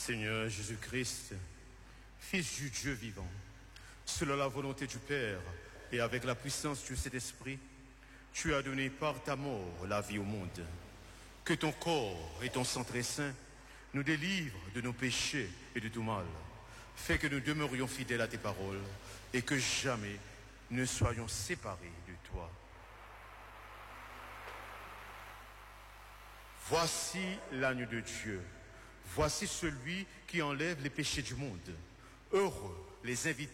Seigneur Jésus-Christ, Fils du Dieu vivant, selon la volonté du Père et avec la puissance du Saint-Esprit, tu as donné par ta mort la vie au monde. Que ton corps et ton sang très saint nous délivrent de nos péchés et de tout mal. Fais que nous demeurions fidèles à tes paroles et que jamais ne soyons séparés de toi. Voici l'agneau de Dieu. Voici celui qui enlève les péchés du monde. Heureux les invités